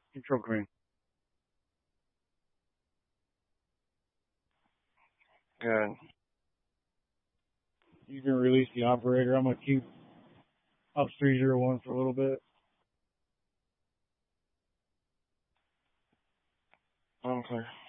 Control green. Good. You can release the operator. I'm gonna keep up 301 for a little bit. I'm clear.